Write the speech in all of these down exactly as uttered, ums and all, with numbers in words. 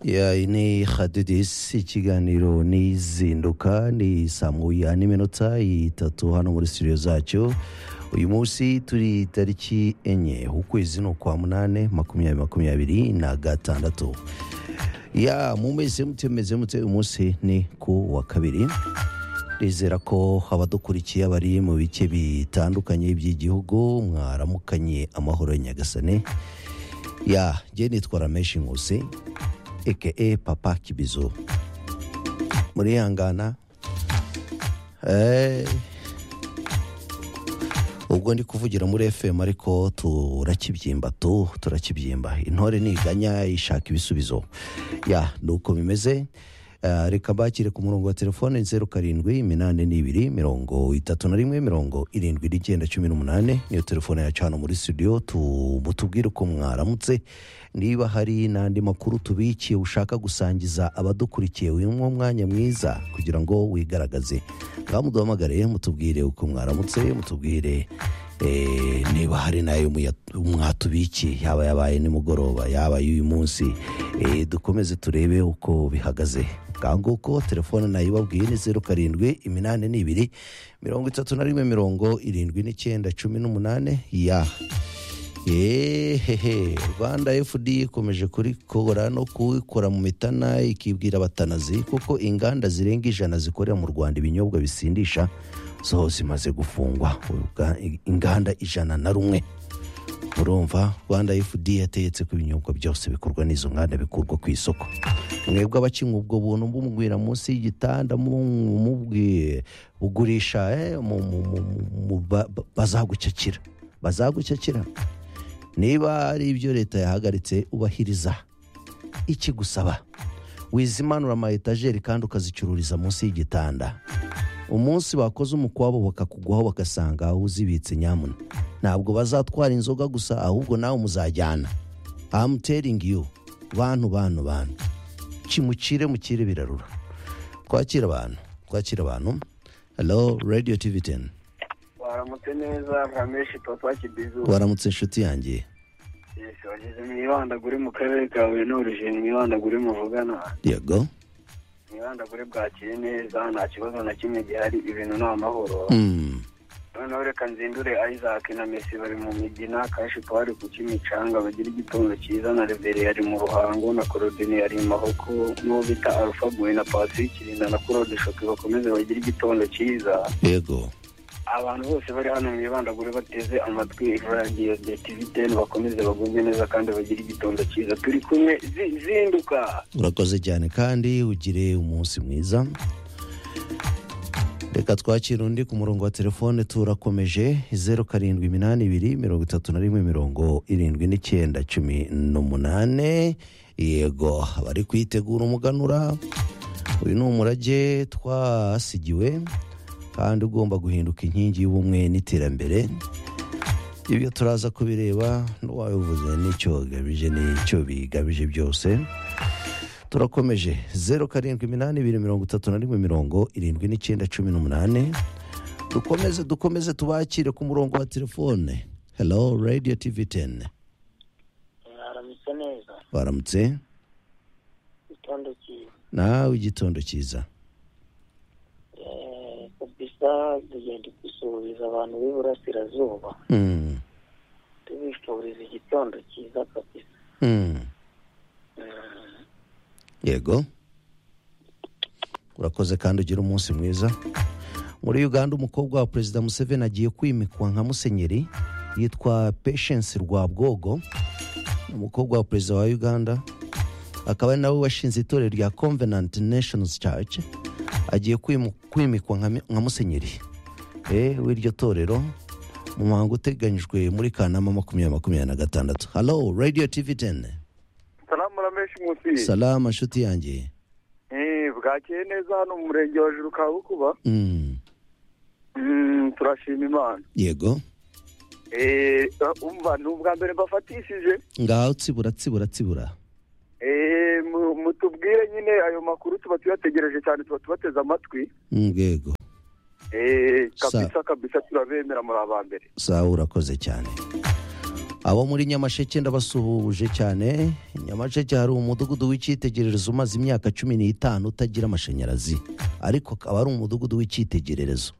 Ya ini hadidis ikiganiro nizinduka ni saa moya n'iminota itatu hano muri studio zacu. Uyu munsi turi tariki enye ukwezi no kwa munane makumyabiri makumyabiri na gatandatu. Ya mumeze mutemeze mute uyu munsi ni ku wa kabiri. Rizera ko abadukurikiye bari mu bice bitandukanye by'igihugu mwaramukanye amahoro Nyagasane. Ya je nitwa Ramesh Nkusi aka Papa Kibizo. Muri hangana eh ubwo ndi kuvugira muri F M ariko turakibyimba tu turakibyimba intore niganya ishaka ibisubizo. Ya nuko bimeze. Uh, reka bakire ku murongo wa telefone zeru karindwi iminani n'ibiri mirongo itatu na rimwe mirongo irindwi n'icyenda cumi n'umunane niyo telefone yacu hano muri studio. Tumutubwire uko mwaramutse, niba hari n'andi makuru tubikiye ushaka gusangiza abadukurikiye uyu mwanya mwiza kugira ngo wigaragaze. Ngamuduhamagare mutubwire uko mwaramutse, mutubwire Eh, niba hari nayo mwatubiki yaba yabaye nimugoroba yaba uyu munsi. Eh, dukomeze turebe uko bihagaze. Kanguko telefone nayibabwiye ni zeru karindwi iminani n'ibiri mirongo itatu na rimwe mirongo irindwi n'icyenda cumi n'umunane. Ya Ehehe Rwanda F D ikomeje kuri kora no kubikora mu mitana ikibwira abatanazi kuko inganda zirenga ijana zikorera mu Rwanda ibinyobwa bisindisha zo zimaze gufungwa. Inganda ijana na rumwe. Urumva Rwanda F D yategetse ku binyobwa byose bikorwa n'izo nganda bikurwa ku isoko. Mwebwe abakinnyi ubwo buntu bumubwira munsi y'igitanda mubwiye ugurisha eh bazagucakira bazagucakira niba ari ibyo leta yahagaritse ubahiriza. Iki gusaba wizimanura ama etajeri kandi ukazicururiza munsi y'igitanda. Umunsi bakoze umukwabo bakakugwaho bakasanga uzibitse nyamuna, ntabwo bazatwara inzoga gusa ahubwo nawe muzajyana. I'm telling you, bantu bantu bantu kimucire mukire birarura. Kwakira abantu kwakira abantu. Hello Radio T V ten. Waramutse neza Ramesh Papa Kibizo. Waramutse inshuti yanjye. Yes, wageze mwibanda guri mu karere kawe n'urujeni mwibanda guri muvugana. Yego. Mwibanda guri bwakire neza nta kibazo na kimwe gihari, ibintu ni amahoro. Mm. None reka nzindure Isaac na Messi bari mu Midina, Kashi Pawari ku Kimicanga bagira igitondo cyiza, na Rebere yari mu Ruhango, na Claudine yari mu Mahoko, no bita Alpha Boy na Patrick Rinda na Claude Shoki bakomeze bagira igitondo cyiza. Yego. Abantu bose bari hano mwibanda gure bateze amatwi Radio T V ten bakomeze bagumye neza kandi bagira igitondo cyiza. Turi kumwe zinduka. Urakoze cyane kandi ugire umunsi mwiza. Reka twakira undi ku murongo wa telefone. Turakomeje zeru karindwi iminani ibiri mirongo itatu na rimwe mirongo irindwi n'icyenda cumi n'umunane. Yego bari kwitegura umuganura. Uyu ni umurage twasigiwe kandi ugomba guhinduka inkingi y'ubumwe n'iterambere. Ibyo turaza kubireba n'uwabivuze n'icyo gabije n'icyo bigabije byose. Turakomeje zeru karindwi iminani ibiri mirongo itatu na rimwe mirongo irindwi n'icyenda cumi n'umunane. Dukomeze dukomeze tubakire ku murongo wa telefone. Hello Radio T V ten. Waramutse neza. Waramutse. Igitondo cyiza. Nawe igitondo cyiza. Eh kabisa tugenda gusubiza abantu b'Iburasirazuba. Mm. Tubifuriza igitondo cyiza kabisa. Mm. Yego. Urakoze kandi ugira umunsi mwiza. Muri Uganda umukobwa wa President Museveni agiye kwimikwa nka musenyeri, yitwa Patience Rwabwogo. Umukobwa wa President wa Uganda akaba nawe washinze itorero rya Covenant Nations Church, agiye kwimikwa nka musenyeri eh w'iryo torero mu muhango uteganyijwe muri Kanama makumyabiri makumyabiri na gatandatu. Hello Radio T V ten. Salamu Ramesh Nkusi. Salama nshuti yanjye. Eh bwakeye neza hano mu murenge wa Juru Kabukuba. Mm. Mm turashima Imana. Yego. Eh umva n'ubwa mbere bafatishije. Ngaho tsibura tsibura tsibura. Eh mutubwire nyine ayo makuru tuba tuyategereje cyane, tuba tubateze amatwi. Ngego. Eh kabisa kabisa turabemera muri abambere. Sawa urakoze cyane. abo muri Nyamasheke ndabasuhuje cyane. Nyamasheke hari umudugudu w'icyitegererezo umaze imyaka cumi n'itanu utagira amashanyarazi, ariko akaba ari umudugudu w'icyitegererezo.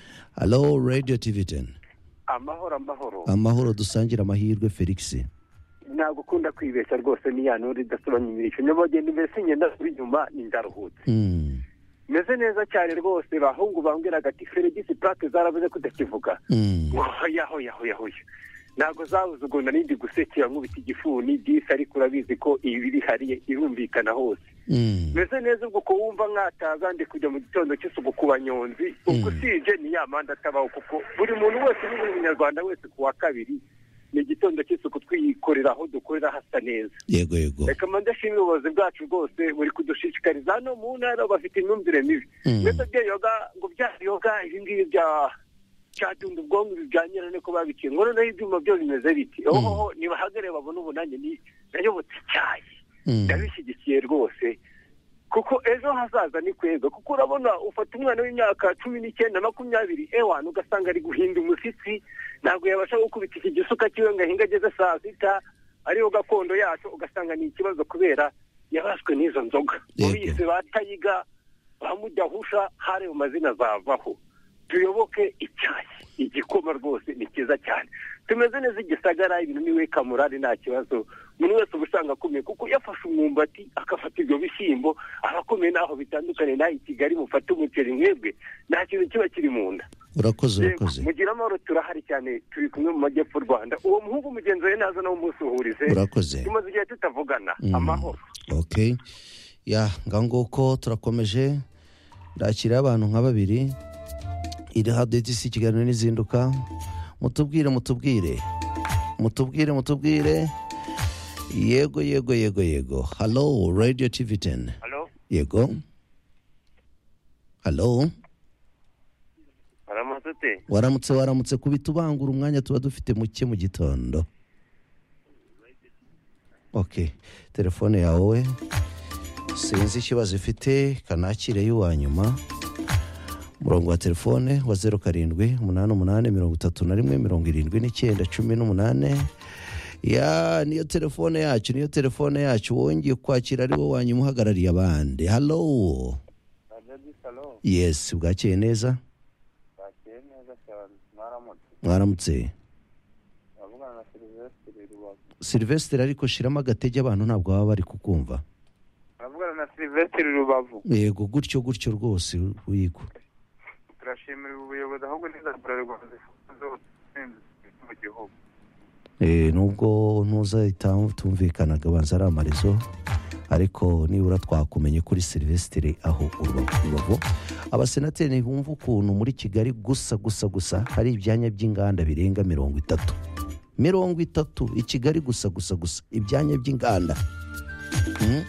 Hello Radio T V ten. Amahoro amahoro. Amahoro dusangira amahirwe Felix. Ntabwo ukunda kwibeshya rwose ni ya nuri dasobanya imirisho. Nyabagenda mbese ngenda kuri nyuma nindaruhutse. Mm. Meze neza cyane rwose bahungu bambwiraga ati Feregisi plate zarabuze kudakivuga. Mm. Yaho yaho yaho. Ntabwo zabuze ubwo narindi gusekera nk'ubita igifuni disi ariko urabizi ko ibiri hariye irumvikana hose. Mm. Meze neza ubwo ko wumva nkataza ndi kujya mu gitondo cy'isuku ku Banyonzi ubwo sije ni ya manda atabaho kuko buri muntu wese ni umunyarwanda wese ku wa kabiri ni igitondo cy'isuku twikorera aho dukorera hasa neza. Yego yego. Reka mandashimira ubuyobozi bwacu rwose buri kudushishikariza hano mu ntara bafite imyumvire mibi. Mbese bya yoga ngo bya yoga ibi ngibi bya cyatunda ubwonko bijyanye n'uko babikiye ngo noneho ibyuma byo bimeze biti. Oho nibahagere babona ubunanye ni nayobotse icyayi. Ndabishyigikiye rwose kuko ejo hazaza ni kwego kuko urabona ufata umwana w'imyaka cumi n'icyenda makumyabiri ewana ugasanga ari guhinda umusitsi ntabwo yabasha gukubita iki gisuka kiwe ngo ahinga ageze saa sita ariyo gakondo yacu ugasanga ni ikibazo kubera yabaswe n'izo nzoga ubizi batayiga bamudahusha hari mu mazina zavaho. Tuyoboke icyayi igikoma rwose ni cyiza cyane. Tumeze neza igisagara ibintu niwe kamurari nta kibazo. Umuntu wese ubusanga akomeye kuko yafashe umwumbati akafata ibyo bishyimbo abakomeye naho bitandukanye naho i Kigali mufata umuceri mwebwe nta kintu kiba kiri mu nda. Urakoze urakoze. Mugira amahoro turahari cyane turi kumwe mu majyepfo Rwanda. Uwo muhungu mugenzi we nazo nawo musuhurize. Urakoze. Tumaze igihe tutavugana. Mm. Amahoro. Okay. Ya ngangoko turakomeje ndakira abantu nka babiri iri hadeti si kiganiro n'izinduka mutubwire mutubwire mutubwire mutubwire yego yego yego yego. Hello Radio T V ten. Hello. Yego. Hello. Waramutse. Waramutse waramutse kubitubangura umwanya tuba dufite muke mu gitondo. Okay. Telefone yawe sinzi ikibazo ifite kanakire y'uwanyuma. Murongo wa telefone wa zeru karindwi umunani umunani mirongo itatu na rimwe mirongo irindwi n'icyenda cumi n'umunani. Ya niyo telefone yacu niyo telefone yacu wongeye kwakira ari wowe wanyuma uhagarariye abandi. Hello. Hello. Yes bwakeye neza. Bwakeye neza cyane. Mwaramutse. Mwaramutse. Avugana na Sylvestre Rubavu. Sylvestre ariko shiramo agatege abantu ntabwo baba bari kukumva. Avugana na Sylvestre Rubavu. Yego gutyo gutyo rwose wigo. Turashimira ubuyobozi ahubwo n'izabura Rwanda mu gihugu. Eh nubwo ntuza itamvikanaga banza ari amarezo ariko nibura twakumenye kuri Sylvestre aho Rubavu. Abasenateri ntibumva ukuntu muri Kigali gusa gusa gusa hari ibyanya by'inganda birenga mirongo itatu mirongo itatu i Kigali gusa gusa gusa ibyanya by'inganda. Hmm?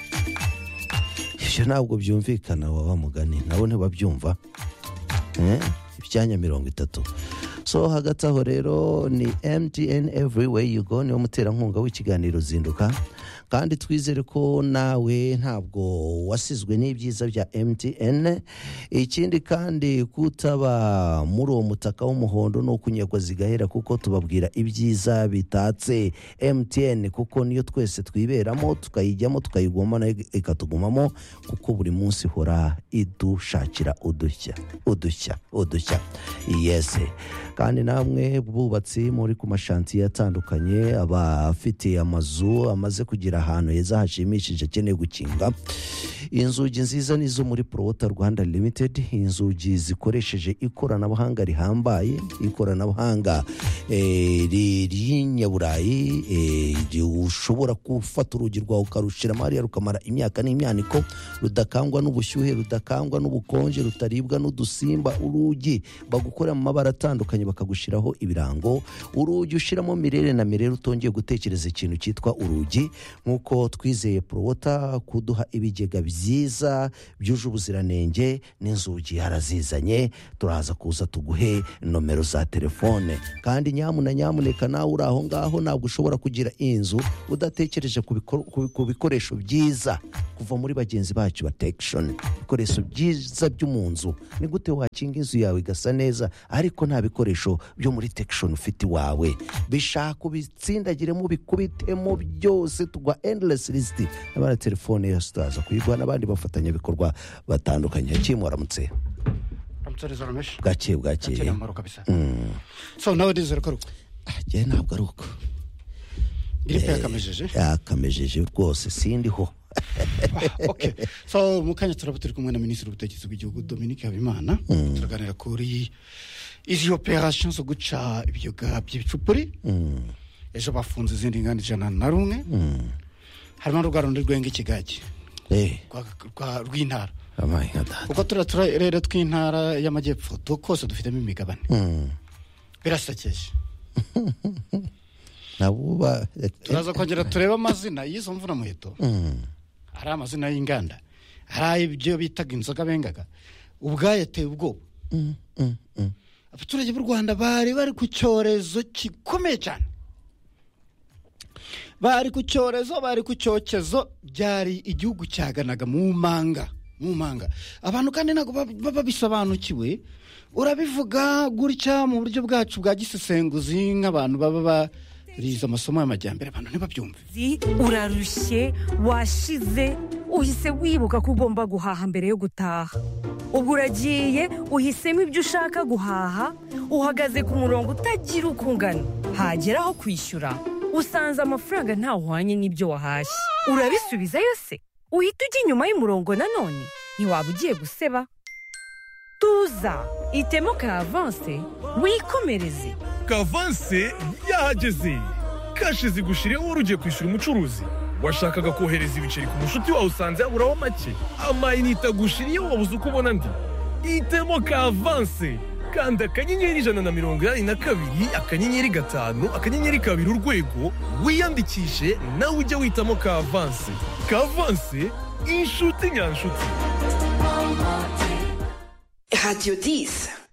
Ibyo ntabwo byumvikana waba mugani nabo ntibabyumva. Eh ibyanya mirongo itatu. So hagati aho rero ni M T N everywhere you go niwo muterankunga w'ikiganiro zinduka kandi twizere ko nawe ntabwo wasizwe n'ibyiza bya M T N. Ikindi kandi kutaba muri uwo mutaka w'umuhondo no kunyegwa zigahera kuko tubabwira ibyiza bitatse M T N kuko niyo twese twiberamo tukayijyamo tukayigoma na ikatugumamo kuko buri munsi hora idushakira udushya udushya udushya. Yes. Kandi namwe bubatsi muri ku mashantiye atandukanye abafite amazu amaze kugira ahantu heza hashimishije cyane gukinga inzugi nziza nizo muri Prota Rwanda Limited. Inzugi zikoresheje ikoranabuhanga rihambaye ikoranabuhanga eh rinyaburayi eh ushobora gufata urugi rwawe ukarushira Maria rukamara imyaka n'imyaniko rudakangwa n'ubushyuhe rudakangwa n'ubukonje rutaribwa n'udusimba. Urugi bagukora mu mabara atandukanye bakagushiraho ibirango. Urugi ushiramo mirere na mirere utongeye gutekereza ikintu cyitwa urugi nkuko twizeye Prota kuduha ibigega byiza byuje ubuziranenge n'inzugi yarazizanye. Turaza kuza tuguhe nomero za telefone kandi nyamuna nyamuneka nawe uri aho ngaho ntabwo ushobora kugira inzu udatekereje ku bikoresho byiza kuva muri bagenzi bacu ba Tekshon, ibikoresho byiza byo mu nzu. Ni gute wakinga inzu yawe igasa neza ariko nta bikoresho byo muri Tekshon ufite iwawe? Bishaka ubitsindagiremo bikubitemo byose, tugwa endless list. Abana telefone ya Stars kuyigwa n'abandi bafatanya bikorwa batandukanye. Kimuramutse Amtsarizo Ramesh bwakeye bwakeye. Mm. So nawe dizera ko ajye ntabwo ari uko gripe yakamejeje yakamejeje rwose sindiho. Okay, so mukanya turaba turi kumwe na Minisitiri w'Ubutegetsi bw'igihugu Dominique Habimana. Mm. Turaganira kuri izi operation zo guca ibyoga by'ibicupuri. Mm. Ejo bafunze izindi ngandi jana na rumwe. Mm. Harimo rugaro rwenge Kigagi eh kwa rw'intara amayada uko tura turere tw'intara y'amajyepfo tukose dufitemo imigabane. Mm. Birasakeje nabuba turaza kongera tureba amazina y'izo mvuna muheto. Mm. Ari amazina y'inganda, hari ibyo bitaga inzoga bengaga ubwayateye ubwoba. Mm. Mm. Mm. Abaturage b'u Rwanda bari bari ku cyorezo gikomeye cyane, bari ku cyorezo bari ku cyokezo, byari igihugu cyaganaga mu manga mu manga. Abantu kandi nago baba bisobanukiwe, urabivuga gutya mu buryo bwacu bwa gisesenguzi nk'abantu baba riza amasomo y'amajyambere, abantu ntibabyumve. Urarushye, washize, uhise wibuka ko ugomba guhaha mbere yo gutaha. Ubwo uragiye uhisemo ibyo ushaka guhaha, uhagaze ku murongo utagira uko ungana, hagera aho kwishyura usanze amafaranga ntawuhwanye n'ibyo wahashye. Urabisubizayo se? Uhita ujya inyuma y'umurongo nanone? Ntiwaba ugiye guseba? Tuza, itemo ka avance wikomereze. Kavanse yahageze. Kashi zigushiriyeho urugiye kwishyura umucuruzi. Washakaga kohereza ibiceri ku mushuti wawe usanze yaburaho make. Amayinite agushiriyeho wabuze uko ubona ndi. Itemo Kavanse. Kanda akanyenyeri ijana na mirongo inani na kabiri akanyenyeri gatanu akanyenyeri kabiri urwego wiyandikishe nawe ujye witamo Kavanse. Kavanse inshuti nyanshuti. Radio dix.